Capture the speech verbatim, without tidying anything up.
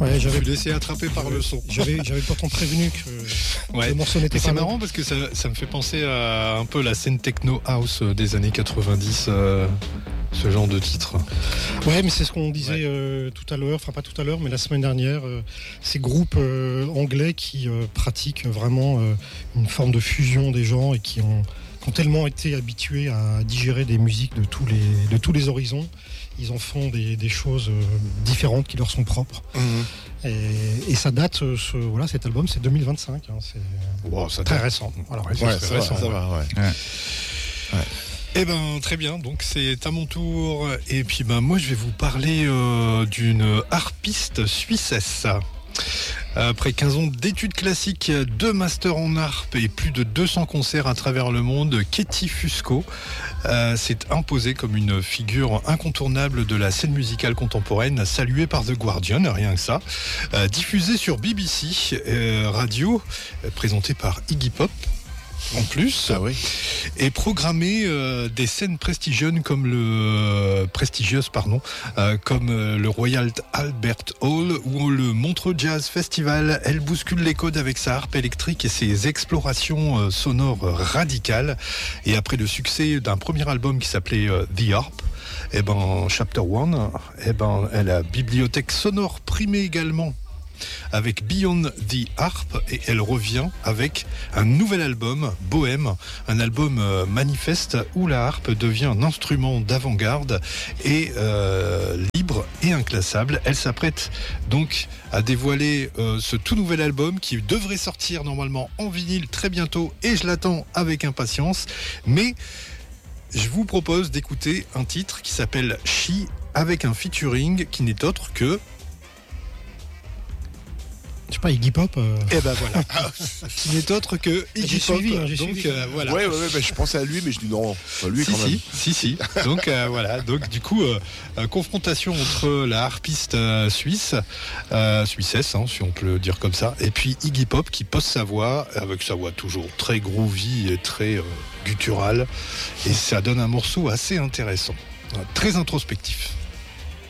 Ouais, j'avais laissé attraper par le son. J'avais, j'avais pourtant prévenu que ouais. le morceau n'était pas C'est marrant parce que ça, ça me fait penser à un peu la scène techno house des années quatre-vingt-dix, euh, ce genre de titre. Ouais, mais c'est ce qu'on disait ouais. euh, tout à l'heure, enfin pas tout à l'heure, mais la semaine dernière, euh, ces groupes euh, anglais qui euh, pratiquent vraiment euh, une forme de fusion des gens et qui ont, qui ont tellement été habitués à digérer des musiques de tous les, de tous les horizons. Ils en font des, des choses différentes qui leur sont propres. Mmh. Et, et ça date, ce, voilà, cet album, c'est deux mille vingt-cinq. Hein, c'est wow, ça très date. récent. Alors, ouais, ouais, c'est ça, récent, va, ça ouais. va, ouais. ouais. ouais. Eh ben très bien, donc c'est à mon tour. Et puis ben moi je vais vous parler euh, d'une harpiste suissesse. Après quinze ans d'études classiques, deux masters en harpe et plus de deux cents concerts à travers le monde, Katie Fusco euh, s'est imposée comme une figure incontournable de la scène musicale contemporaine, saluée par The Guardian, rien que ça. Euh, diffusée sur B B C euh, Radio, euh, présentée par Iggy Pop. En plus, ah oui. et programmer euh, des scènes prestigieuses comme le euh, prestigieuses pardon, euh, comme euh, le Royal Albert Hall ou le Montreux Jazz Festival. Elle bouscule les codes avec sa harpe électrique et ses explorations euh, sonores radicales. Et après le succès d'un premier album qui s'appelait euh, The Harp, et eh ben Chapter One, et eh ben elle a bibliothèque sonore primée également avec Beyond the Harp, et elle revient avec un nouvel album, Bohème, un album euh, manifeste où la harpe devient un instrument d'avant-garde et euh, libre et inclassable. Elle s'apprête donc à dévoiler euh, ce tout nouvel album qui devrait sortir normalement en vinyle très bientôt et je l'attends avec impatience. Mais je vous propose d'écouter un titre qui s'appelle She avec un featuring qui n'est autre que je sais pas, Iggy Pop. Euh... Eh ben voilà. Qui n'est autre que Iggy Pop. Suivi, hein, j'ai donc suivi. Euh, voilà. Ouais, ouais, ouais, bah, je pensais à lui, mais je dis non, pas lui si, quand si, même. Si, si. Donc euh, voilà. Donc du coup, euh, euh, confrontation entre la harpiste euh, suisse, euh, suissesse, hein, si on peut le dire comme ça, et puis Iggy Pop qui pose sa voix avec sa voix toujours très groovy et très euh, gutturale, et ça donne un morceau assez intéressant, très introspectif.